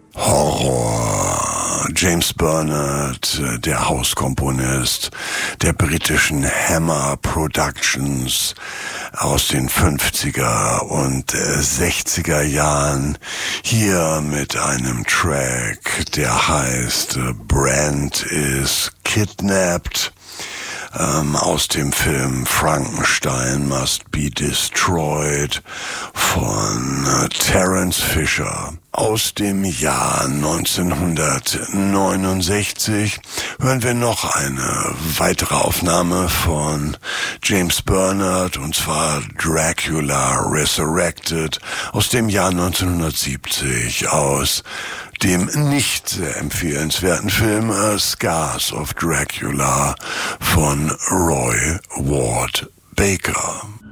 Horror. James Bernard, der Hauskomponist der britischen Hammer Productions aus den 50er und 60er Jahren, hier mit einem Track, der heißt Brand is Kidnapped, aus dem Film Frankenstein Must Be Destroyed von Terence Fisher. Aus dem Jahr 1969 hören wir noch eine weitere Aufnahme von James Bernard, und zwar Dracula Resurrected aus dem Jahr 1970 aus dem nicht sehr empfehlenswerten Film Scars of Dracula von Roy Ward Baker.